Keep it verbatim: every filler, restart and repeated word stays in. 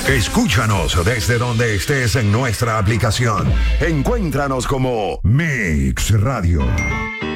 Escúchanos desde donde estés en nuestra aplicación. Encuéntranos como Mix Radio.